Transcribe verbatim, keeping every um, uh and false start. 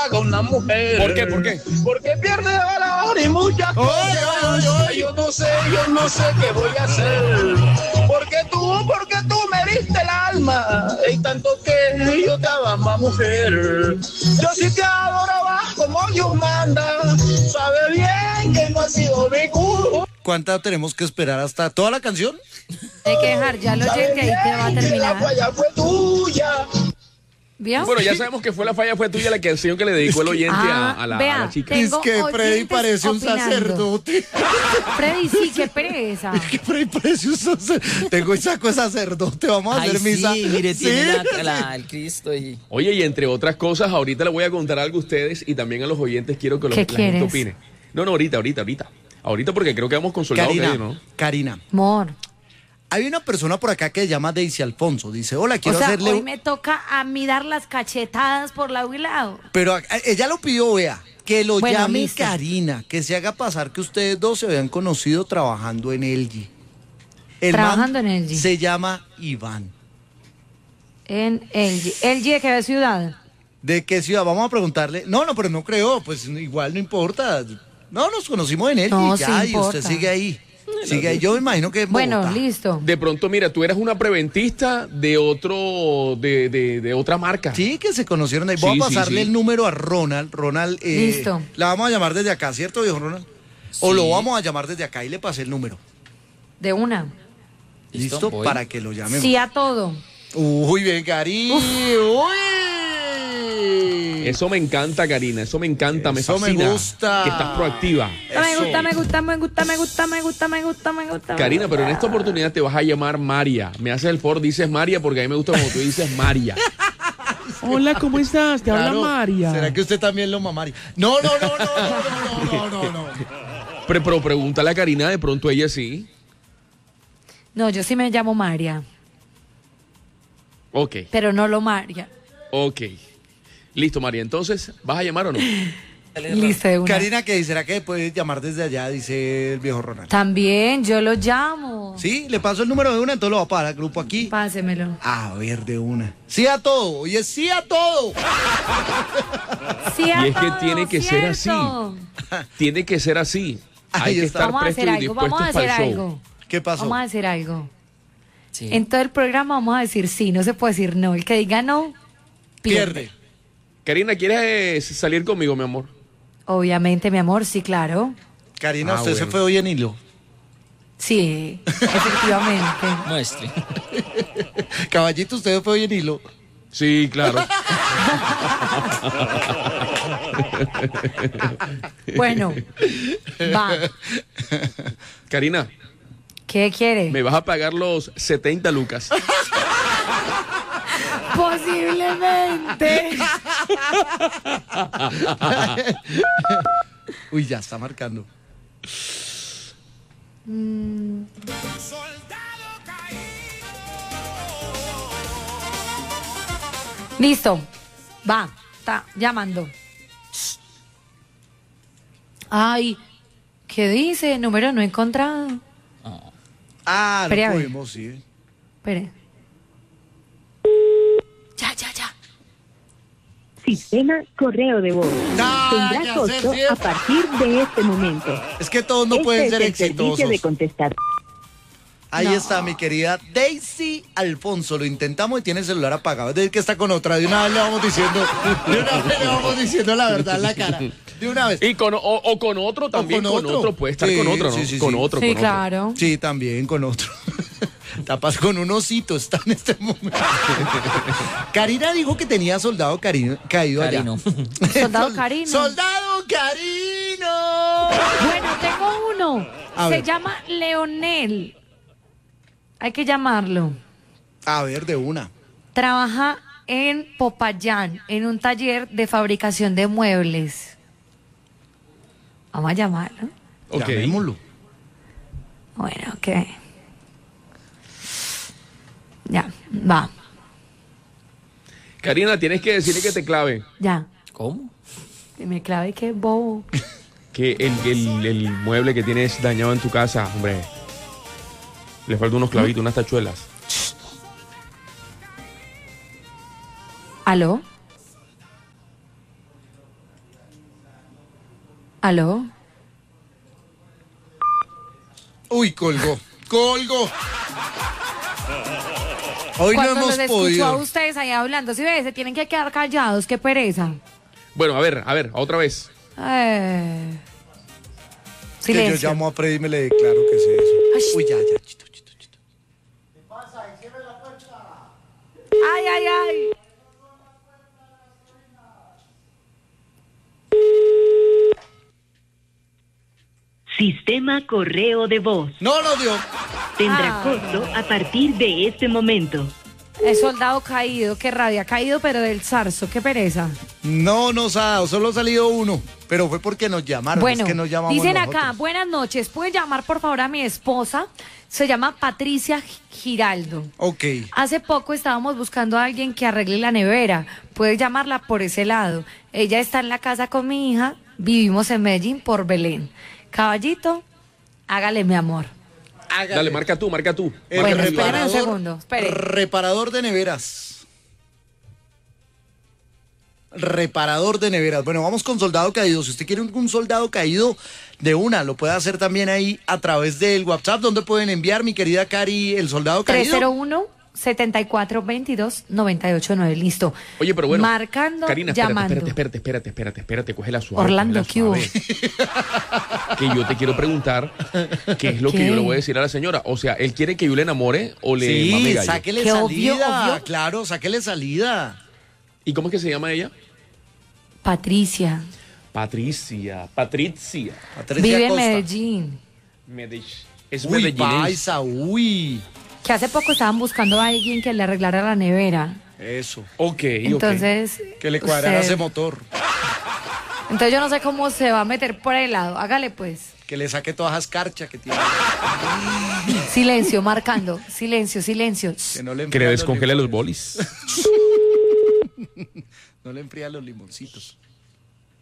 haga una mujer. ¿Por qué? ¿Por qué? Porque pierde valor y muchas cosas. Yo no sé, yo no sé qué voy a hacer. Porque tú, porque tú me diste el alma. Y tanto que yo te amo, mujer. Yo sí te adoraba como Dios manda. Sabe bien que no ha sido mi culpa. ¿Cuánta tenemos que esperar hasta toda la canción? Hay que dejar ya lo oyente, ahí te va a terminar. La falla fue tuya. ¿Vio? Bueno, ya sabemos que fue la falla fue tuya la canción que le dedicó el oyente Ah, a, a, la, vea, a la chica. Tengo Es que Freddy oyentes parece un opinando. sacerdote. Freddy, sí, qué pereza. Es que Freddy parece un sacerdote. Tengo el saco de sacerdote, vamos a Ay, hacer misa. sí, mire, Sí. tiene la, la- el Cristo y... Oye, y entre otras cosas, ahorita le voy a contar algo a ustedes y también a los oyentes quiero que los, ¿Qué la gente quieres? opine. No, no, ahorita, ahorita, ahorita. Ahorita porque creo que vamos con Soldado Karina, Caído, ¿no? Karina, Amor. hay una persona por acá que se llama Daisy Alfonso. Dice, hola, O quiero sea, hacerle... hoy un-". me toca a mí dar las cachetadas por lado y lado. Pero a- ella lo pidió, vea, que lo Bueno, llame listo. Karina, que se haga pasar que ustedes dos se habían conocido trabajando en L G. El Trabajando man en L G. se llama Iván. En L G. ¿L G de qué ciudad? ¿De qué ciudad? Vamos a preguntarle. No, no, pero no creo, pues igual no importa. No, nos conocimos en L G No, ya, sí y usted importa. sigue ahí. Sigue ahí. Yo me imagino que en Bueno, Bogotá. listo. De pronto, mira, tú eras una preventista de otro, de, de, de otra marca. Sí, que se conocieron ahí. Voy Sí, a sí, pasarle sí. el número a Ronald. Ronald, eh, Listo. la vamos a llamar desde acá, ¿cierto, viejo Ronald? O Sí. lo vamos a llamar desde acá y le pasé el número. De una. ¿Listo? Listo, voy. Para que lo llamen. Sí a todo. Uy, bien, Cari. Uy. Eso me encanta, Karina. Eso me encanta, me Eso me fascina. gusta. Que estás proactiva. Me Eso. gusta, me gusta, me gusta, me gusta, me gusta, me gusta, me gusta. me Karina, gusta. pero en esta oportunidad te vas a llamar María. Me haces el favor, dices María, porque a mí me gusta como tú dices María. Hola, ¿cómo estás? Te Claro. habla María. ¿Será que usted también lo mamaría? No, no, no, no, no, no, no, no, no. Pero, pero pregúntale a Karina, de pronto ella sí. No, yo sí me llamo María, Ok, pero no lo María. ok. Listo, María. Entonces, ¿vas a llamar o no? Listo, de una. Karina, ¿qué dice? ¿Será que puede llamar desde allá? Dice el viejo Ronald. También, yo lo llamo. Sí, le paso el número de una, entonces lo va a parar al grupo aquí. Pásemelo. A ver, de una. Sí a todo, oye, sí a todo. Sí a Y es que todo, tiene que ser ¿cierto? Tiene que ser así. Hay Ahí que está. estar Vamos a presto hacer y algo, dispuestos vamos a hacer para el show. algo. ¿Qué pasó? Vamos a hacer algo. Sí. En todo el programa vamos a decir sí, no se puede decir no. El que diga no, pierde. Pierde. Karina, ¿quieres eh, salir conmigo, mi amor? Obviamente, mi amor, sí, claro. Karina, Ah, usted se bueno. fue hoy en hilo. Sí, efectivamente. Muestre. Caballito, usted se fue hoy en hilo. Sí, claro. Bueno, va. Karina, ¿Qué quiere? me vas a pagar los setenta lucas. Posiblemente. Uy, ya está marcando. Listo. Va, está llamando. Ay, ¿qué dice? Número no encontrado. Ah, Espere, a no ver. pudimos, sí. Espere. Ya, ya, ya. Sistema correo de voz. Ah, Tendrá ya costo sé, sí. a partir de este momento. Es que todos no Este pueden es ser el servicio exitosos. de contestar. Ahí No. está mi querida Daisy Alfonso. Lo intentamos y tiene el celular apagado. Es decir, que está con otra. De una vez le vamos diciendo, de una vez le vamos diciendo la verdad en la cara. De una vez. Y con, o, o con otro también, con con otro. otro. Puede estar Sí, con otro, ¿no? sí, sí, con sí. otro, Sí, con otro. claro. Sí, también con otro. Tapas con un osito, está en este momento. Karina dijo que tenía soldado carino, caído allá. Carino. Soldado Carino. ¡Soldado Carino! Bueno, tengo uno. A Se ver. llama Leonel. Hay que llamarlo. A ver, de una. Trabaja en Popayán, en un taller de fabricación de muebles. Vamos a llamarlo. Ok. Llamémoslo. Bueno, ok. Ya, va, Karina, tienes que decirle que te clave. ya. ¿Cómo? Que me clave que bobo. Que el, el, el mueble que tienes dañado en tu casa, hombre, le falta unos clavitos, unas tachuelas. ¿Aló? ¿Aló? Uy, colgó, colgó. Hoy no Cuando hemos los escucho podido. a ustedes ahí hablando, si ves, se tienen que quedar callados, qué pereza. Bueno, a ver, a ver, otra vez. Eh... Que yo Silencio. llamo a Freddy y me le declaro que sé eso. Ay. Uy, ya, ya, chito, chito, chito. Ay, ay, ay. Sistema correo de voz. No lo dio. Tendrá Ah. costo a partir de este momento. Es soldado caído, qué rabia, caído pero del zarzo, qué pereza. No nos ha dado, solo ha salido uno. Pero fue porque nos llamaron. Bueno, es que nos llamamos dicen nosotros. acá, buenas noches, ¿puede llamar por favor a mi esposa? Se llama Patricia Giraldo. Ok. Hace poco estábamos buscando a alguien que arregle la nevera. Puedes llamarla por ese lado. Ella está en la casa con mi hija. Vivimos en Medellín por Belén. Caballito, hágale mi amor. Hágale. Dale, marca tú, marca tú. El Bueno, Marca tú. espérame un segundo, espere. Reparador de neveras. Reparador de neveras. Bueno, vamos con soldado caído. Si usted quiere un, un soldado caído de una, lo puede hacer también ahí a través del WhatsApp. ¿Dónde pueden enviar, mi querida Cari, el soldado caído? tres cero uno, setenta y cuatro veintidós, noventa y ocho nueve, listo. Oye, pero bueno. Marcando, Karina, espérate, llamando. espérate, espérate, espérate, espérate, espérate, cógela suave. Orlando, cógela ¿qué hubo? suave. Que yo te quiero preguntar qué es lo ¿Qué? que yo le voy a decir a la señora. O sea, ¿él quiere que yo le enamore o le mame Sí, gallo? sáquele Qué salida. obvio, obvio. Claro, sáquele salida. ¿Y cómo es que se llama ella? Patricia, Patricia, Patricia. Patricia vive en Costa. Medellín. Medellín. Es Uy, Medellín. paisa, uy. Que hace poco estaban buscando a alguien que le arreglara la nevera. Eso. Ok, ok. Entonces. Que le cuadrara usted- ese motor. Entonces yo no sé cómo se va a meter por el lado. Hágale pues. Que le saque todas esas carchas que tiene. Silencio, marcando. Silencio, silencio. Que no le Que le enfría descongele los limones. bolis. No le enfría los limoncitos.